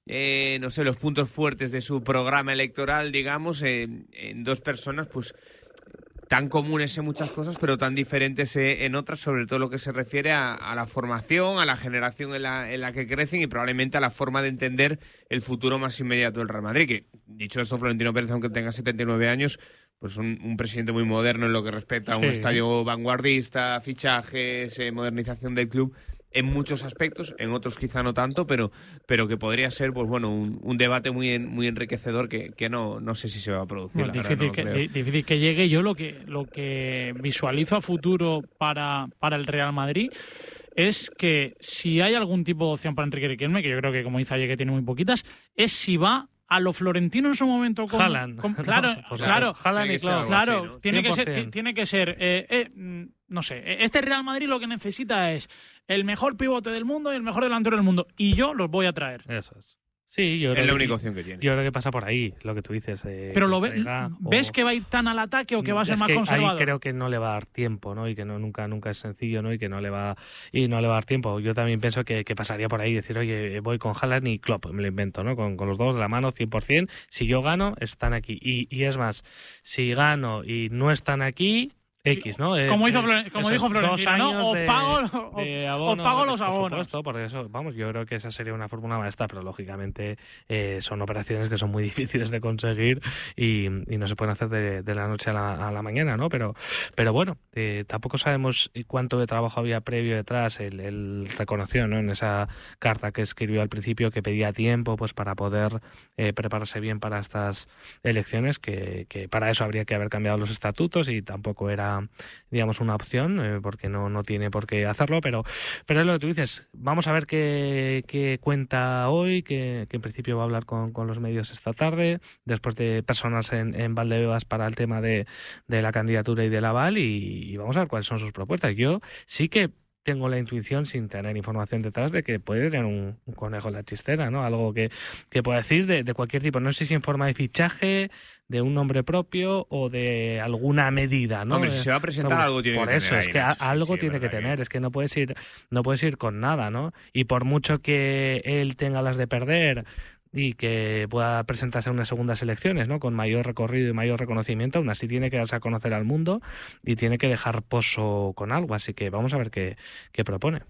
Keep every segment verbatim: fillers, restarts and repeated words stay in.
eh, no sé, los puntos fuertes de su programa electoral, digamos, eh, en dos personas, pues tan comunes en muchas cosas, pero tan diferentes en otras, sobre todo lo que se refiere a, a la formación, a la generación en la, en la que crecen y probablemente a la forma de entender el futuro más inmediato del Real Madrid. Que, dicho esto, Florentino Pérez, aunque tenga setenta y nueve años, pues un, un presidente muy moderno en lo que respecta a un sí. estadio vanguardista, fichajes, eh, modernización del club, en muchos aspectos, en otros quizá no tanto, pero, pero que podría ser, pues bueno, un, un debate muy en, muy enriquecedor que, que no, no sé si se va a producir. Bueno, difícil, verdad, no que, creo. di, difícil que llegue. Yo lo que, lo que visualizo a futuro para, para el Real Madrid es que si hay algún tipo de opción para Enrique Riquelme, que yo creo que como dice ayer que tiene muy poquitas, es si va a lo Florentino en su momento con, Haaland. con claro, No, pues claro, Haaland y claro, Klopp, claro, así, ¿no? tiene que cien por ser, cien. tiene que ser, eh, eh, no sé, este Real Madrid lo que necesita es el mejor pivote del mundo y el mejor delantero del mundo, y yo los voy a traer. Eso es. Sí, yo Es creo la que- única opción que tiene. Yo creo que pasa por ahí, lo que tú dices. Eh, Pero lo que ve, traiga ¿ves o- que va a ir tan al ataque o que va a ser Es más que conservador? Ahí creo que no le va a dar tiempo, ¿no? Y que no nunca nunca es sencillo, ¿no? Y que no le va y no le va a dar tiempo. Yo también pienso que, que pasaría por ahí decir, oye, voy con Haaland y Klopp, me lo invento, ¿no? Con, con los dos de la mano, cien por cien. Si yo gano, están aquí. Y, y es más, si gano y no están aquí, X, ¿no? Como, Eh, hizo eh, Flore- como esos dijo dos Florentino, ¿no? años O de- pago, o, de o abono, pago los por abonos. supuesto, porque eso, vamos, yo creo que esa sería una fórmula maestra, pero lógicamente eh, son operaciones que son muy difíciles de conseguir y, y no se pueden hacer de, de la noche a la, a la mañana, ¿no? Pero, pero bueno, eh, tampoco sabemos cuánto de trabajo había previo detrás. Él, él reconoció, ¿no? En esa carta que escribió al principio que pedía tiempo, pues para poder eh, prepararse bien para estas elecciones, que, que para eso habría que haber cambiado los estatutos y tampoco era, digamos, una opción, eh, porque no, no tiene por qué hacerlo, pero, pero es lo que tú dices. Vamos a ver qué, qué cuenta hoy, que, que en principio va a hablar con, con los medios esta tarde, después de personas en, en Valdebebas para el tema de, de la candidatura y del aval, y, y vamos a ver cuáles son sus propuestas. Yo sí que tengo la intuición, sin tener información detrás, de que puede tener un, un conejo en la chistera, ¿no? Algo que, que pueda decir de, de cualquier tipo. No sé si en forma de fichaje, de un nombre propio o de alguna medida, ¿no? Hombre, si se va a presentar, Vamos, algo tiene por que eso, tener es ahí, que ¿no? a- Sí, algo sí, tiene verdad que que- tener, es que no puedes ir, no puedes ir con nada, ¿no? Y por mucho que él tenga las de perder y que pueda presentarse a unas segundas elecciones, ¿no? Con mayor recorrido y mayor reconocimiento, aún así tiene que darse a conocer al mundo y tiene que dejar pozo con algo, así que vamos a ver qué, qué propone.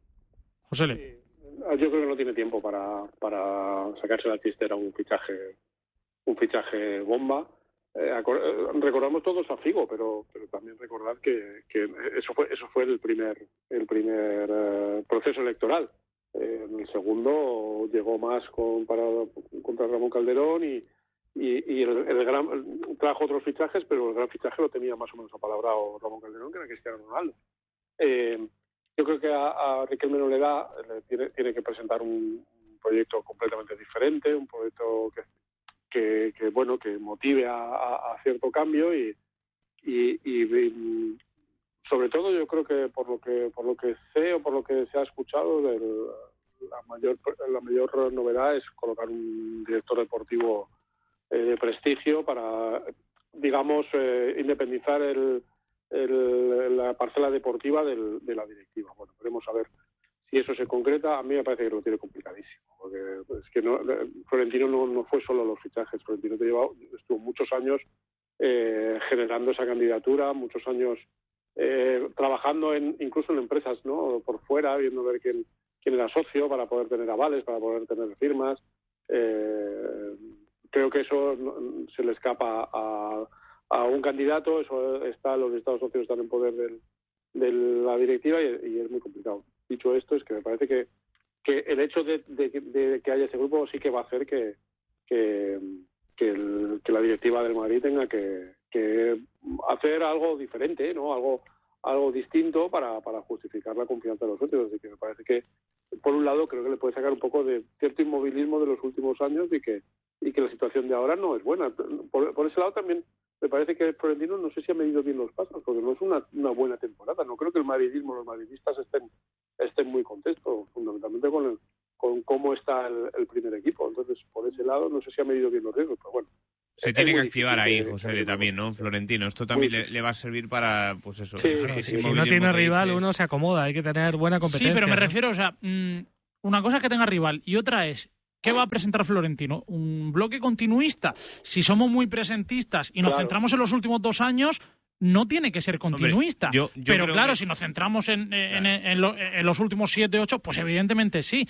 José Le. Sí, yo creo que no tiene tiempo para, para sacarse la chistera un fichaje un fichaje bomba. Eh, acor- eh, recordamos todos a Figo, pero, pero también recordar que, que eso fue eso fue el primer el primer eh, proceso electoral. Eh, en el segundo llegó más con, para, contra Ramón Calderón y, y, y el, el gran trajo otros fichajes, pero el gran fichaje lo tenía más o menos apalabrado Ramón Calderón, que era Cristiano Ronaldo. Eh, yo creo que a, a Riquelme no le da, le tiene, tiene que presentar un, un proyecto completamente diferente, un proyecto que Que, que bueno que motive a, a, a cierto cambio y, y, y, y sobre todo yo creo que por lo que por lo que sé o por lo que se ha escuchado del, la mayor la mayor novedad es colocar un director deportivo eh, de prestigio para, digamos, eh, independizar el, el, la parcela deportiva del, de la directiva. Bueno, veremos a ver si eso se concreta. A mí me parece que lo tiene complicadísimo, porque es que no, Florentino no, no fue solo los fichajes. Florentino te lleva, estuvo muchos años eh, generando esa candidatura, muchos años eh, trabajando en incluso en empresas, ¿no? Por fuera, viendo ver quién, quién era socio para poder tener avales, para poder tener firmas. Eh, creo que eso no, se le escapa a, a un candidato. Eso está, los estados socios están en poder del, de la directiva y, y es muy complicado. Dicho esto, es que me parece que, que el hecho de, de, de que haya ese grupo sí que va a hacer que, que, que, el, que la directiva del Madrid tenga que, que hacer algo diferente, ¿no? Algo algo distinto para, para justificar la confianza de los socios. Así que me parece que, por un lado, creo que le puede sacar un poco de cierto inmovilismo de los últimos años y que y que la situación de ahora no es buena. Por, por ese lado también me parece que Florentino no sé si ha medido bien los pasos, porque no es una, una buena temporada. No creo que el madridismo, los madridistas estén estén muy contentos, fundamentalmente con el, con cómo está el, el primer equipo. Entonces, por ese lado, no sé si ha medido bien los riesgos, pero bueno. Se tiene que activar ahí, José, de, también, ¿no? Florentino. Esto también le, le va a servir para, pues eso. Sí, claro, si no tiene rival, dices... uno se acomoda, hay que tener buena competencia. Sí, pero me ¿no? refiero, o sea, mmm, una cosa es que tenga rival y otra es ¿qué va a presentar Florentino? ¿Un bloque continuista? Si somos muy presentistas y nos Claro. centramos en los últimos dos años, no tiene que ser continuista. Hombre, yo- yo Pero creo claro, que- si nos centramos en, en- Claro. en- en lo- en los últimos siete, ocho, pues evidentemente sí.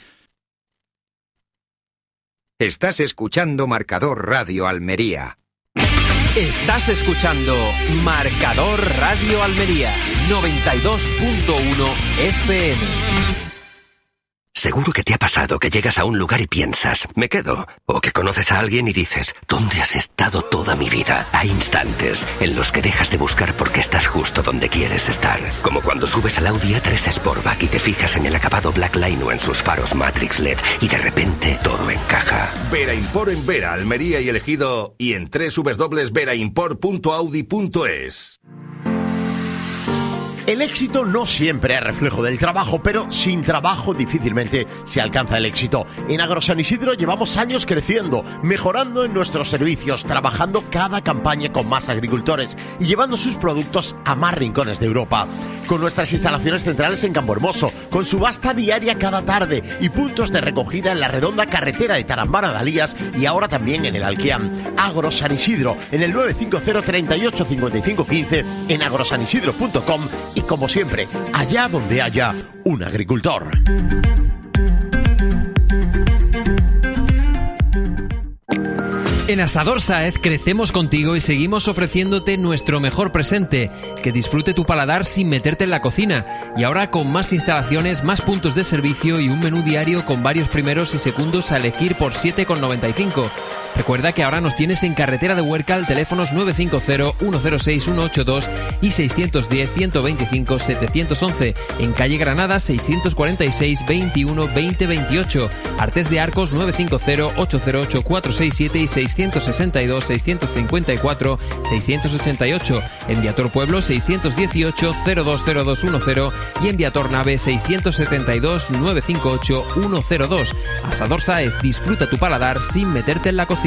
Estás escuchando Marcador Radio Almería. Estás escuchando Marcador Radio Almería noventa y dos punto uno F M. Seguro que te ha pasado que llegas a un lugar y piensas, me quedo. O que conoces a alguien y dices, ¿dónde has estado toda mi vida? Hay instantes en los que dejas de buscar porque estás justo donde quieres estar. Como cuando subes al Audi A tres Sportback y te fijas en el acabado Black Line o en sus faros Matrix L E D y de repente todo encaja. Vera Import en Vera, Almería y Elegido y en doble u doble u doble u punto vera import punto audi punto es. El éxito no siempre es reflejo del trabajo, pero sin trabajo difícilmente se alcanza el éxito. En Agrosan Isidro llevamos años creciendo, mejorando en nuestros servicios, trabajando cada campaña con más agricultores y llevando sus productos a más rincones de Europa. Con nuestras instalaciones centrales en Campohermoso, con subasta diaria cada tarde y puntos de recogida en la redonda carretera de Tarambana a Dalías y ahora también en el Alquiam. Agrosan Isidro, en el nueve cinco cero, treinta y ocho, cincuenta y cinco quince, en agrosanisidro punto com y como siempre, allá donde haya un agricultor. En Asador Sáez crecemos contigo y seguimos ofreciéndote nuestro mejor presente, que disfrute tu paladar sin meterte en la cocina, y ahora con más instalaciones, más puntos de servicio y un menú diario con varios primeros y segundos a elegir por siete con noventa y cinco. Recuerda que ahora nos tienes en carretera de Huércal, teléfonos nueve cinco cero, uno cero seis, uno ocho dos y seiscientos diez, ciento veinticinco, setecientos once, en calle Granada seiscientos cuarenta y seis, veintiuno, veinte, veintiocho, Artes de Arcos nueve cinco cero, ocho cero ocho, cuatro seis siete y seiscientos sesenta y dos, seiscientos cincuenta y cuatro, seiscientos ochenta y ocho, en Viator Pueblo seiscientos dieciocho, cero dos cero dos uno cero y en Viator Nave seiscientos setenta y dos, nueve cinco ocho, uno cero dos. Asador Sáez, disfruta tu paladar sin meterte en la cocina.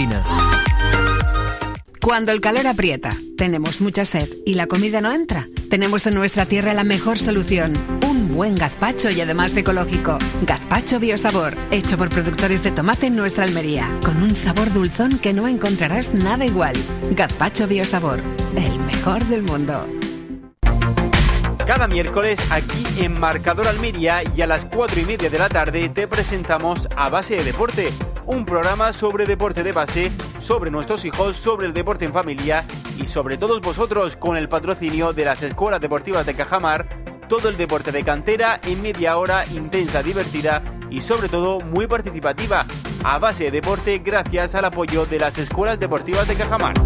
Cuando el calor aprieta, tenemos mucha sed y la comida no entra, tenemos en nuestra tierra la mejor solución, un buen gazpacho y además ecológico. Gazpacho Biosabor, hecho por productores de tomate en nuestra Almería, con un sabor dulzón que no encontrarás nada igual. Gazpacho Biosabor, el mejor del mundo. Cada miércoles aquí en Marcador Almería y a las cuatro y media de la tarde te presentamos A Base de Deporte, un programa sobre deporte de base, sobre nuestros hijos, sobre el deporte en familia y sobre todos vosotros, con el patrocinio de las escuelas deportivas de Cajamar. Todo el deporte de cantera en media hora intensa, divertida y sobre todo muy participativa. A Base de Deporte gracias al apoyo de las escuelas deportivas de Cajamar.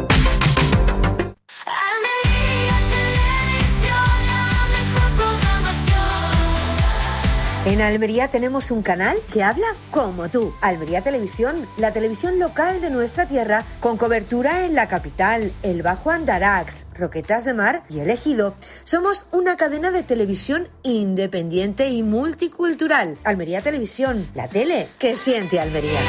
En Almería tenemos un canal que habla como tú. Almería Televisión, la televisión local de nuestra tierra, con cobertura en la capital, el Bajo Andarax, Roquetas de Mar y el Ejido. Somos una cadena de televisión independiente y multicultural. Almería Televisión, la tele que siente Almería.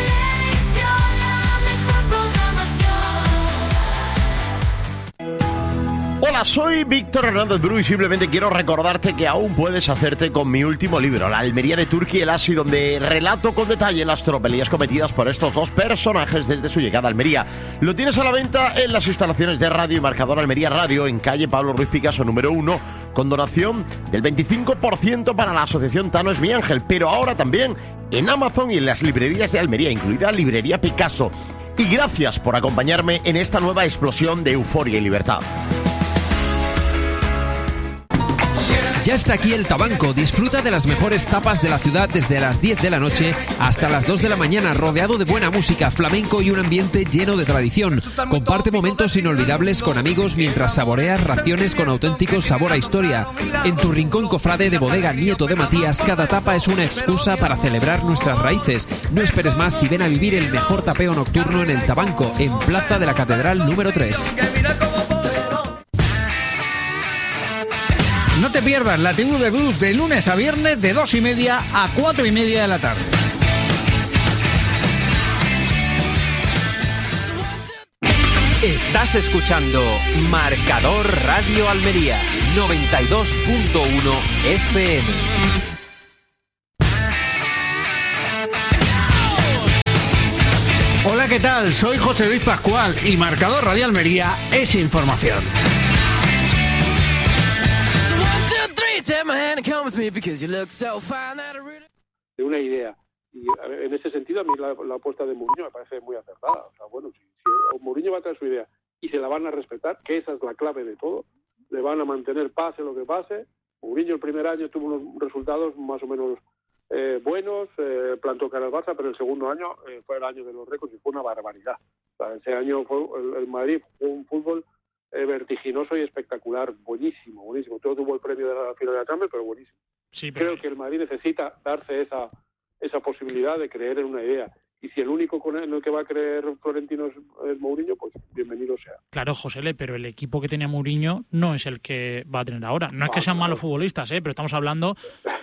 Hola, soy Víctor Hernández Bru y simplemente quiero recordarte que aún puedes hacerte con mi último libro, La Almería de Turki y el Asi, donde relato con detalle las tropelías cometidas por estos dos personajes desde su llegada a Almería. Lo tienes a la venta en las instalaciones de Radio y Marcador Almería Radio, en calle Pablo Ruiz Picasso número uno, con donación del veinticinco por ciento para la asociación Tano es mi ángel, pero ahora también en Amazon y en las librerías de Almería, incluida Librería Picasso. Y gracias por acompañarme en esta nueva explosión de euforia y libertad. Ya está aquí el Tabanco. Disfruta de las mejores tapas de la ciudad desde las diez de la noche hasta las dos de la mañana, rodeado de buena música, flamenco y un ambiente lleno de tradición. Comparte momentos inolvidables con amigos mientras saboreas raciones con auténtico sabor a historia. En tu rincón cofrade de Bodega Nieto de Matías, cada tapa es una excusa para celebrar nuestras raíces. No esperes más y ven a vivir el mejor tapeo nocturno en el Tabanco, en Plaza de la Catedral número tres. No te pierdas la T V de Blues de lunes a viernes de dos y media a cuatro y media de la tarde. Estás escuchando Marcador Radio Almería noventa y dos punto uno F M. ¿qué tal? Soy José Luis Pascual y Marcador Radio Almería es información. De una idea. Y en ese sentido, a mí la, la apuesta de Mourinho me parece muy acertada. O sea, bueno, si, si Mourinho va a traer su idea y se la van a respetar, que esa es la clave de todo, le van a mantener pase lo que pase. Mourinho el primer año tuvo unos resultados más o menos eh, buenos, eh, plantó cara al Barça, pero el segundo año eh, fue el año de los récords y fue una barbaridad. O sea, ese año fue el, el Madrid jugó un fútbol eh, vertiginoso y espectacular, buenísimo, buenísimo. Todo tuvo el premio de la final de la Champions, pero buenísimo. Sí, pero... Creo que el Madrid necesita darse esa esa posibilidad de creer en una idea. Y si el único con el, en el que va a creer Florentino es, es Mourinho, pues bienvenido sea. Claro, Josele, pero el equipo que tenía Mourinho no es el que va a tener ahora. No es que sean malos futbolistas, ¿eh? Pero estamos hablando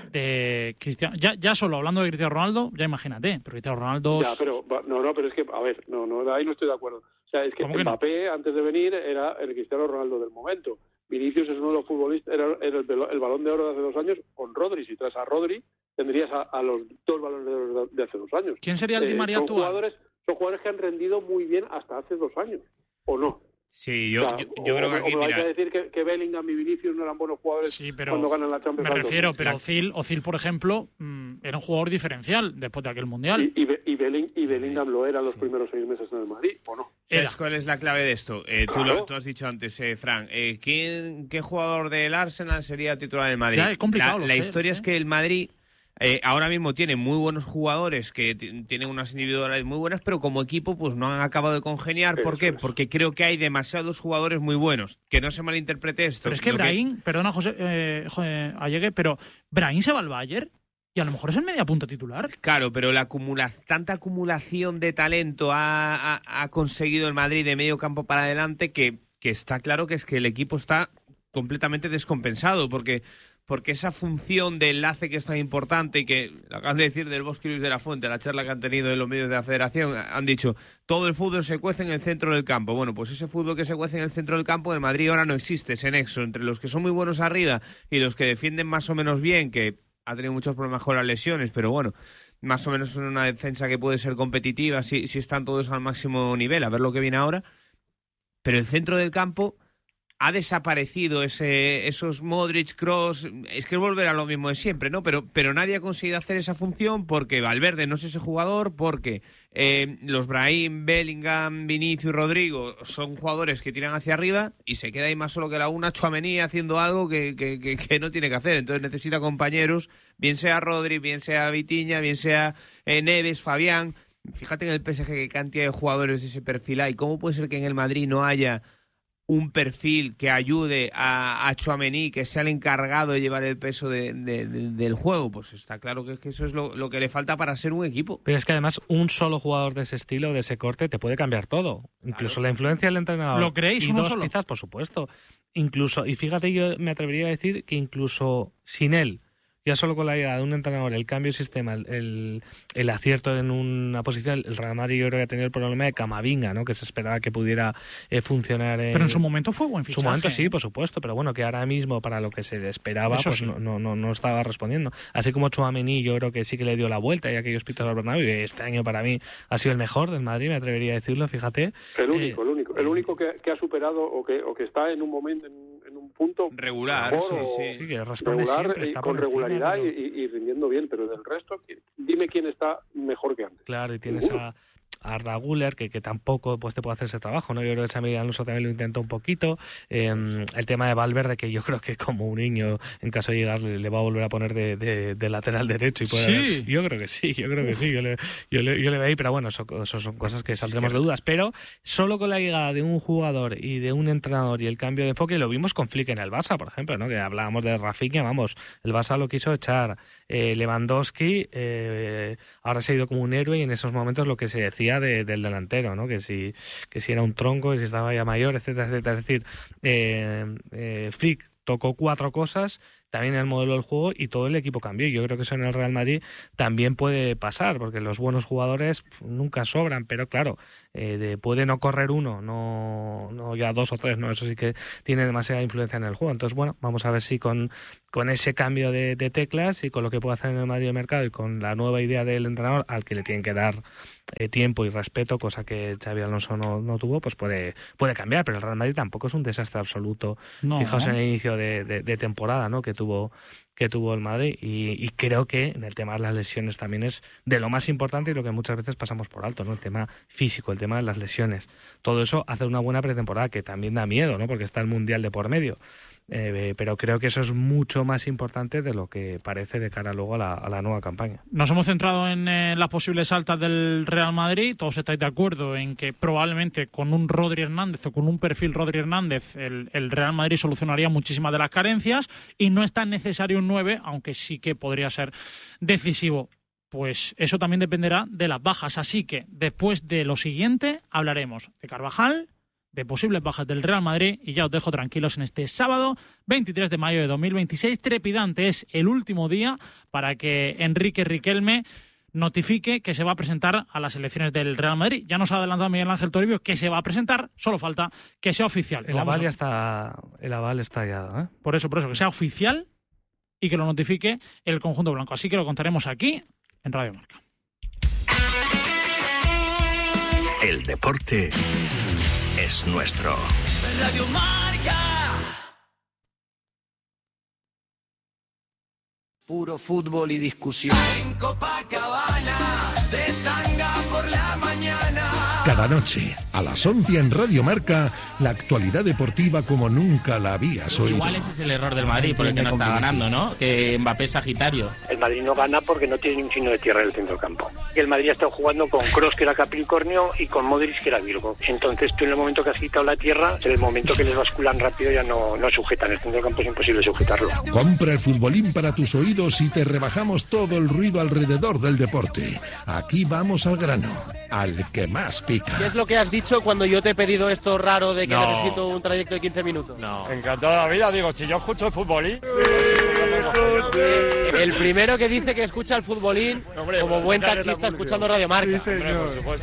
de Cristiano. Ya, ya solo hablando de Cristiano Ronaldo, ya imagínate. Pero Cristiano Ronaldo... Ya, pero no, no, pero es que, a ver, no, no, ahí no estoy de acuerdo. O sea, es que Mbappé, no? antes de venir, era el Cristiano Ronaldo del momento. Vinicius es uno de los futbolistas, era, era el, el Balón de Oro de hace dos años con Rodri. Si traes a Rodri, tendrías a, a los dos balones de oro de hace dos años. ¿Quién sería el Di María eh, son actual? Jugadores, son jugadores que han rendido muy bien hasta hace dos años, ¿o no? Sí, yo, o sea, yo, yo o, creo que aquí, o me vais mira... a decir que, que Bellingham y Vinicius no eran buenos jugadores sí, pero cuando ganan la Champions. Me refiero, pero Ozil, Ozil, por ejemplo, mmm, era un jugador diferencial después de aquel Mundial. Y, y, y, Belling, y Bellingham lo era los primeros seis meses en el Madrid, ¿o no? ¿Sabes cuál es la clave de esto? Eh, claro. tú, lo, tú has dicho antes, eh, Fran. Eh, ¿quién, ¿Qué jugador del Arsenal sería titular del Madrid? Ya, es complicado, la lo la sé, historia lo es sé. que el Madrid... Eh, ahora mismo tiene muy buenos jugadores que t- tienen unas individualidades muy buenas, pero como equipo pues no han acabado de congeniar. ¿Por Eso qué? es. Porque creo que hay demasiados jugadores muy buenos. Que no se malinterprete esto. Pero es que Lo Brahim, perdona José, eh, José Allegue, pero Brahim se va al Bayern y a lo mejor es el media punta titular. Claro, pero la acumula tanta acumulación de talento ha, ha, ha conseguido el Madrid de medio campo para adelante que, que está claro que es que el equipo está completamente descompensado, porque... porque esa función de enlace que es tan importante y que lo acaban de decir del Bosque Luis de la Fuente, la charla que han tenido en los medios de la Federación, han dicho, todo el fútbol se cuece en el centro del campo. Bueno, pues ese fútbol que se cuece en el centro del campo, en el Madrid ahora no existe, ese nexo entre los que son muy buenos arriba y los que defienden más o menos bien, que ha tenido muchos problemas con las lesiones, pero bueno, más o menos es una defensa que puede ser competitiva si, si están todos al máximo nivel, a ver lo que viene ahora. Pero el centro del campo... ha desaparecido ese, esos Modric, Kroos, es que es volver a lo mismo de siempre, ¿no? Pero, pero nadie ha conseguido hacer esa función porque Valverde no es ese jugador, porque eh, los Brahim, Bellingham, Vinicius, Rodrigo son jugadores que tiran hacia arriba y se queda ahí más solo que la una, Tchouaméni haciendo algo que, que, que, que no tiene que hacer. Entonces necesita compañeros, bien sea Rodri, bien sea Vitinha, bien sea eh, Neves, Fabián. Fíjate en el P S G qué cantidad de jugadores de ese perfil hay. ¿Cómo puede ser que en el Madrid no haya un perfil que ayude a, a Tchouaméni, que sea el encargado de llevar el peso de, de, de, del juego? Pues está claro que, que eso es lo, lo que le falta para ser un equipo. Pero es que además un solo jugador de ese estilo, de ese corte, te puede cambiar todo. Incluso claro. La influencia del entrenador. ¿Lo creéis? Y uno dos solo? piezas, por supuesto. Incluso, y fíjate, yo me atrevería a decir que incluso sin él, ya solo con la llegada de un entrenador, el cambio de sistema, el, el, el acierto en una posición, el Real Madrid yo creo que ha tenido el problema de Camavinga, ¿no? Que se esperaba que pudiera eh, funcionar. En... Pero en su momento fue buen fichaje. En su momento sí, por supuesto, pero bueno, que ahora mismo para lo que se esperaba, Eso pues sí. no, no, no, no estaba respondiendo. Así como Tchouaméni yo creo que sí que le dio la vuelta y aquellos pitos al Bernabéu, y este año para mí ha sido el mejor del Madrid, me atrevería a decirlo, fíjate. El único, eh, el único, el único que, que ha superado o que, o que está en un momento, en, en un punto regular, mejor, sí, o sí. sí, que responde regular siempre, y está con por encima, regularidad pero... y, y rindiendo bien, pero del resto, dime quién está mejor que antes. Claro, y tienes Seguro. a, a Arda Güler, que, que tampoco pues, te puede hacer ese trabajo, ¿no? Yo creo que Xabi Alonso también lo intentó un poquito. Eh, el tema de Valverde, que yo creo que como un niño, en caso de llegar, le, le va a volver a poner de, de, de lateral derecho. Y puede Sí. haber- yo creo que sí, yo creo que sí. Yo le, yo le, yo le veo ahí, pero bueno, eso, eso son cosas que saldremos de dudas. Pero solo con la llegada de un jugador y de un entrenador y el cambio de enfoque, lo vimos con Flick en el Barça, por ejemplo, ¿no? Que hablábamos de Rafinha, vamos, el Barça lo quiso echar. Eh, Lewandowski eh, ahora se ha ido como un héroe, y en esos momentos lo que se decía de- del delantero, ¿no? Que si, que si era un tronco, que si estaba ya mayor, etcétera, etcétera. Es decir, eh, eh, Flick tocó cuatro cosas, también el modelo del juego, y todo el equipo cambió. Y yo creo que eso en el Real Madrid también puede pasar, porque los buenos jugadores nunca sobran, pero claro, eh, de- puede no correr uno, no, no ya dos o tres, no, eso sí que tiene demasiada influencia en el juego. Entonces, bueno, vamos a ver si con, con ese cambio de, de teclas y con lo que puede hacer en el Madrid de mercado y con la nueva idea del entrenador al que le tienen que dar eh, tiempo y respeto, cosa que Xabi Alonso no, no tuvo, pues puede, puede cambiar. Pero el Real Madrid tampoco es un desastre absoluto. No, Fijaos ¿no? en el inicio de, de, de temporada, ¿no? que tuvo que tuvo el Madrid y, y creo que en el tema de las lesiones también es de lo más importante y lo que muchas veces pasamos por alto, ¿no? El tema físico, el tema de las lesiones. Todo eso hace una buena pretemporada que también da miedo, ¿no? Porque está el Mundial de por medio. Eh, pero creo que eso es mucho más importante de lo que parece de cara luego a la, a la nueva campaña. Nos hemos centrado en eh, las posibles altas del Real Madrid. Todos estáis de acuerdo en que probablemente con un Rodri Hernández o con un perfil Rodri Hernández el, el Real Madrid solucionaría muchísimas de las carencias y no es tan necesario un nueve, aunque sí que podría ser decisivo. Pues eso también dependerá de las bajas. Así que después de lo siguiente hablaremos de Carvajal, de posibles bajas del Real Madrid y ya os dejo tranquilos en este sábado veintitrés de mayo de dos mil veintiséis. Trepidante es el último día para que Enrique Riquelme notifique que se va a presentar a las elecciones del Real Madrid. Ya nos ha adelantado Miguel Ángel Toribio que se va a presentar, solo falta que sea oficial. El aval ya está, el aval está ya, ¿eh? Por eso, por eso, que sea oficial y que lo notifique el conjunto blanco. Así que lo contaremos aquí en Radio Marca. El deporte es nuestro. Radio Marca. Puro fútbol y discusión. En Copacabana, de tanga por la mañana. Cada noche, a las once en Radio Marca, la actualidad deportiva como nunca la habías oído. Igual ese es el error del Madrid, por el que no está ganando, ¿no? Que Mbappé es Sagitario. El Madrid no gana porque no tiene ni un signo de tierra en el centro del campo. El Madrid ha estado jugando con Kroos, que era Capricornio, y con Modric, que era Virgo. Entonces tú en el momento que has quitado la tierra, en el momento que les basculan rápido ya no, no sujetan. El centro del campo es imposible sujetarlo. Compra el futbolín para tus oídos y te rebajamos todo el ruido alrededor del deporte. Aquí vamos al grano, al que más pica. ¿Qué es lo que has dicho cuando yo te he pedido esto raro de que No. necesito un trayecto de quince minutos? No. Encantado de la vida, digo, si yo escucho el futbolín. El primero que dice que escucha el futbolín Hombre, como pues, buen ya que taxista está escuchando Radio Marca. Sí, señor. Hombre, por supuesto.